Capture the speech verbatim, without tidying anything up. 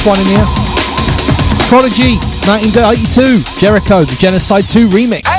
this one in here. Prodigy, nineteen eighty-two, Jericho, the Genocide two remix.